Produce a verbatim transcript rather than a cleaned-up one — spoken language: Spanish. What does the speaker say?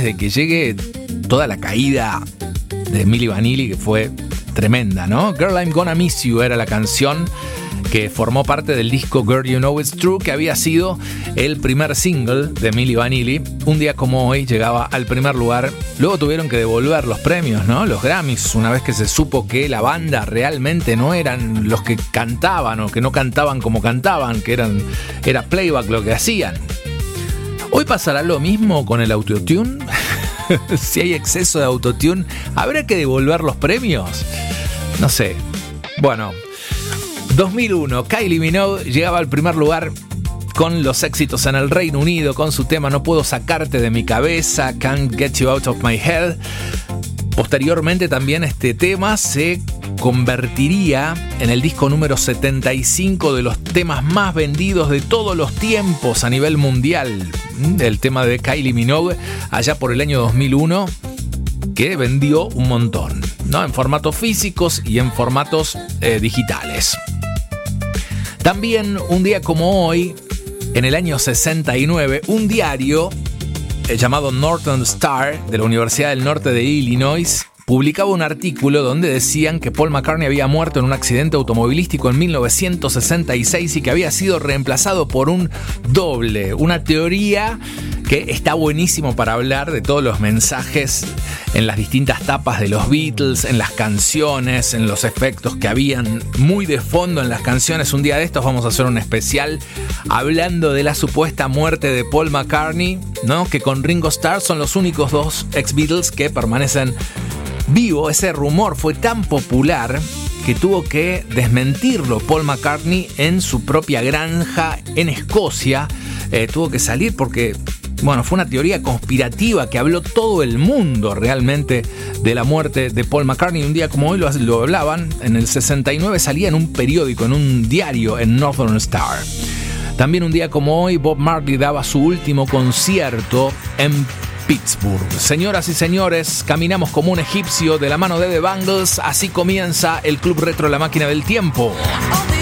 de que llegue toda la caída de Milli Vanilli, que fue tremenda, ¿no? Girl, I'm Gonna Miss You era la canción que formó parte del disco Girl, You Know It's True, que había sido el primer single de Milli Vanilli. Un día como hoy llegaba al primer lugar. Luego tuvieron que devolver los premios, ¿no? Los Grammys, una vez que se supo que la banda realmente no eran los que cantaban o que no cantaban como cantaban, que eran, era playback lo que hacían. ¿Hoy pasará lo mismo con el autotune? Si hay exceso de autotune, ¿habrá que devolver los premios? No sé. Bueno, dos mil uno, Kylie Minogue llegaba al primer lugar con los éxitos en el Reino Unido, con su tema No Puedo Sacarte de Mi Cabeza, Can't Get You Out of My Head. Posteriormente también este tema se convertiría en el disco número setenta y cinco de los temas más vendidos de todos los tiempos a nivel mundial. El tema de Kylie Minogue allá por el año dos mil uno, que vendió un montón, ¿no? En formatos físicos y en formatos eh, digitales. También un día como hoy, en el año sesenta y nueve, un diario eh, llamado Northern Star de la Universidad del Norte de Illinois publicaba un artículo donde decían que Paul McCartney había muerto en un accidente automovilístico en mil novecientos sesenta y seis y que había sido reemplazado por un doble. Una teoría que está buenísimo para hablar de todos los mensajes en las distintas tapas de los Beatles, en las canciones, en los efectos que habían muy de fondo en las canciones. Un día de estos vamos a hacer un especial hablando de la supuesta muerte de Paul McCartney, ¿no? Que con Ringo Starr son los únicos dos ex-Beatles que permanecen vivo. Ese rumor fue tan popular que tuvo que desmentirlo Paul McCartney en su propia granja en Escocia. Eh, tuvo que salir porque, bueno, fue una teoría conspirativa que habló todo el mundo realmente de la muerte de Paul McCartney. Un día como hoy lo, lo hablaban. En el sesenta y nueve salía en un periódico, en un diario, en Northern Star. También un día como hoy Bob Marley daba su último concierto en Pittsburgh. Señoras y señores, caminamos como un egipcio de la mano de The Bangles. Así comienza el Club Retro, la máquina del tiempo.